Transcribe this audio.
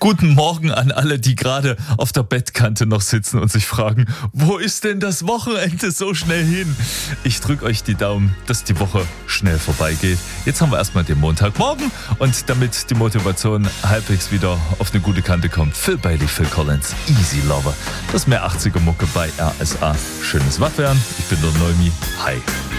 Guten Morgen an alle, die gerade auf der Bettkante noch sitzen und sich fragen, wo ist denn das Wochenende so schnell hin? Ich drücke euch die Daumen, dass die Woche schnell vorbeigeht. Jetzt haben wir erstmal den Montagmorgen und damit die Motivation halbwegs wieder auf eine gute Kante kommt, Phil Bailey, Phil Collins, Easy Lover. Das mehr 80er Mucke bei RSA. Schönes Wachwerden. Ich bin der Neumi. Hi.